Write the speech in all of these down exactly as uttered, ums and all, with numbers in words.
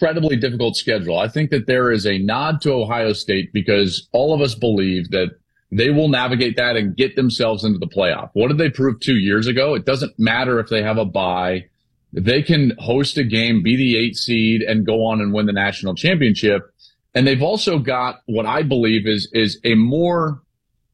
incredibly difficult schedule. I think that there is a nod to Ohio State because all of us believe that they will navigate that and get themselves into the playoff. What did they prove two years ago? It doesn't matter if they have a bye. They can host a game, be the eight seed, and go on and win the national championship. And they've also got what I believe is, is a more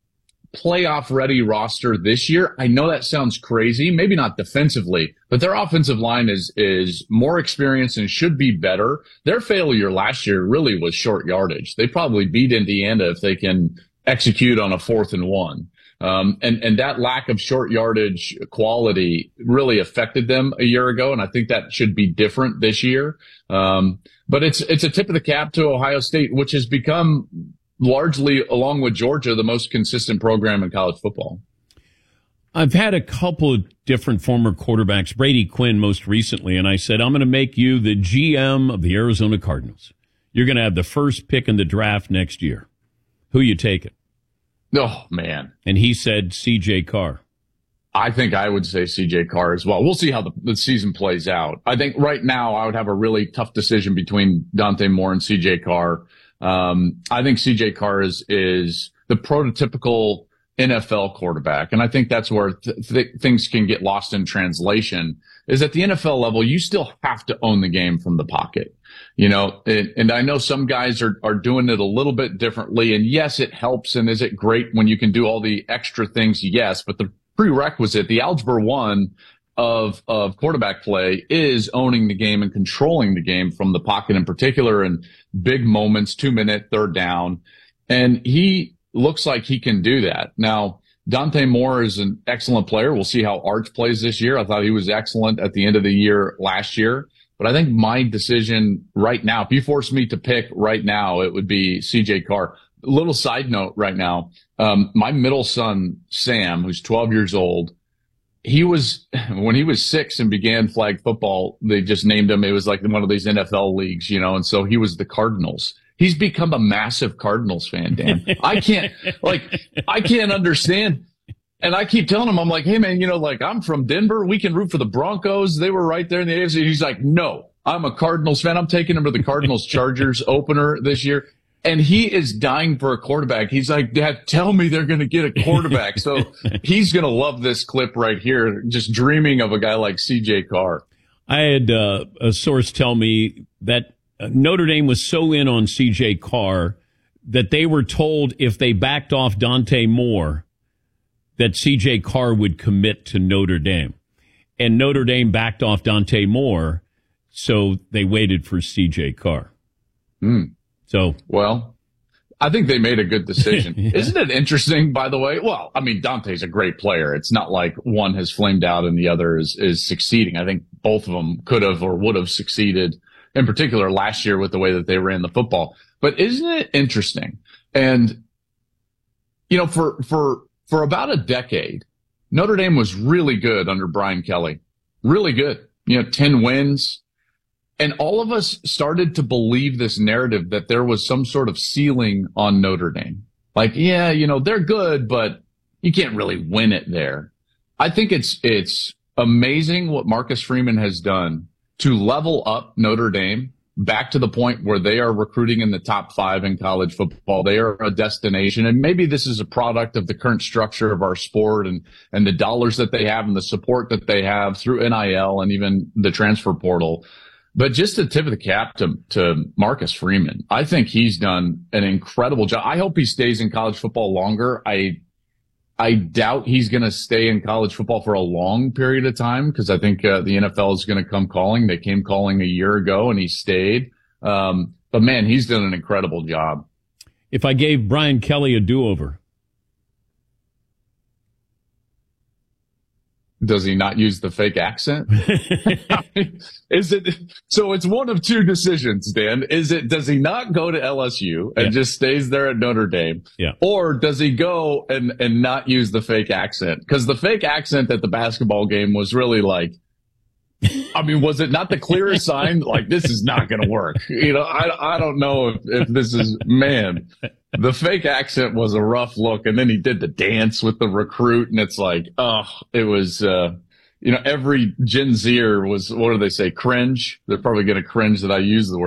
playoff ready roster this year. I know that sounds crazy, maybe not defensively, but their offensive line is, is more experienced and should be better. Their failure last year really was short yardage. They probably beat Indiana if they can execute on a fourth and one. Um, and, and that lack of short yardage quality really affected them a year ago. And I think that should be different this year. Um, but it's, it's a tip of the cap to Ohio State, which has become largely, along with Georgia, the most consistent program in college football. I've had a couple of different former quarterbacks, Brady Quinn most recently, and I said, I'm going to make you the G M of the Arizona Cardinals. You're going to have the first pick in the draft next year. Who you taking? Oh, man. And he said C J Carr. I think I would say C J Carr as well. We'll see how the, the season plays out. I think right now I would have a really tough decision between Dante Moore and C J Carr. Um, I think C J Carr is, is the prototypical N F L quarterback. And I think that's where th- th- things can get lost in translation is at the N F L level, you still have to own the game from the pocket. You know, and, and I know some guys are, are doing it a little bit differently. And yes, it helps. And is it great when you can do all the extra things? Yes. But the prerequisite, the algebra one of, of quarterback play is owning the game and controlling the game from the pocket in particular and big moments, two minute, third down. And he looks like he can do that. Now, Dante Moore is an excellent player. We'll see how Arch plays this year. I thought he was excellent at the end of the year last year. But I think my decision right now, if you force me to pick right now, it would be C J Carr. A little side note right now. Um, my middle son, Sam, who's twelve years old, he was, when he was six and began flag football, they just named him. It was like one of these N F L leagues, you know, and so he was the Cardinals. He's become a massive Cardinals fan, Dan. I can't, like, I can't understand. And I keep telling him, I'm like, hey, man, you know, like, I'm from Denver. We can root for the Broncos. They were right there in the A F C. He's like, no, I'm a Cardinals fan. I'm taking him to the Cardinals Chargers opener this year. And he is dying for a quarterback. He's like, Dad, tell me they're going to get a quarterback. So he's going to love this clip right here, just dreaming of a guy like C J Carr. I had uh, a source tell me that Notre Dame was so in on C J Carr that they were told if they backed off Dante Moore, that C J Carr would commit to Notre Dame. And Notre Dame backed off Dante Moore, so they waited for C J Carr. Mm. So, well, I think they made a good decision. Yeah. Isn't it interesting, by the way? Well, I mean, Dante's a great player. It's not like one has flamed out and the other is, is succeeding. I think both of them could have or would have succeeded, in particular last year with the way that they ran the football. But isn't it interesting? And, you know, for, for, For about a decade, Notre Dame was really good under Brian Kelly. Really good. You know, ten wins. And all of us started to believe this narrative that there was some sort of ceiling on Notre Dame. Like, yeah, you know, they're good, but you can't really win it there. I think it's, it's amazing what Marcus Freeman has done to level up Notre Dame back to the point where they are recruiting in the top five in college football. They are a destination. And maybe this is a product of the current structure of our sport and, and the dollars that they have and the support that they have through N I L and even the transfer portal. But just a tip of the cap to, to Marcus Freeman. I think he's done an incredible job. I hope he stays in college football longer. I, I doubt he's going to stay in college football for a long period of time because I think uh, the N F L is going to come calling. They came calling a year ago and he stayed. Um, but man, he's done an incredible job. If I gave Brian Kelly a do-over, does he not use the fake accent? Is it so? It's one of two decisions, Dan. Is it does he not go to L S U and yeah. just stays there at Notre Dame, yeah. or does he go and and not use the fake accent? Because the fake accent at the basketball game was really like, I mean, was it not the clearest sign? Like this is not going to work. You know, I I don't know if, if this is man. The fake accent was a rough look, and then he did the dance with the recruit, and it's like, oh, it was, uh, you know, every Gen Zer was, what do they say, cringe? They're probably going to cringe that I use the word